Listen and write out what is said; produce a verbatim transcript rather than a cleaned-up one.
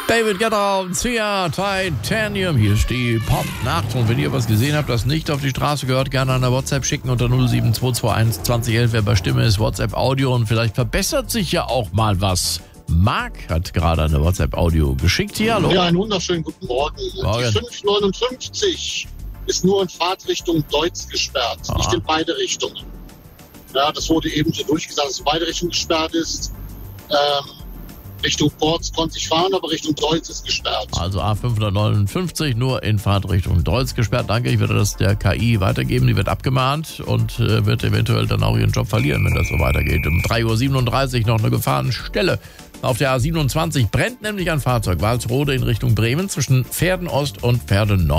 David Guetta und Sia, Titanium. Hier ist die Pop-Nacht. Und wenn ihr was gesehen habt, das nicht auf die Straße gehört, gerne an der WhatsApp schicken unter null sieben zwei zwei eins zwanzig elf. Wer bei Stimme ist, WhatsApp-Audio. Und vielleicht verbessert sich ja auch mal was. Marc hat gerade eine WhatsApp-Audio geschickt. Hier, hallo. Ja, einen wunderschönen guten Morgen. Morgen. Die fünf neunundfünfzig ist nur in Fahrtrichtung Deutz gesperrt, Ah. nicht in beide Richtungen. Ja, das wurde eben so durchgesagt, dass in beide Richtungen gesperrt ist. Ähm, Richtung Porz konnte ich fahren, aber Richtung Deutz ist gesperrt. Also A fünfhundertneunundfünfzig nur in Fahrtrichtung Deutz gesperrt. Danke, ich werde das der K I weitergeben. Die wird abgemahnt und äh, wird eventuell dann auch ihren Job verlieren, wenn das so weitergeht. Um drei Uhr siebenunddreißig noch eine Gefahrenstelle. Auf der A siebenundzwanzig brennt nämlich ein Fahrzeug Walsrode in Richtung Bremen zwischen Pferden Ost und Pferden Nord.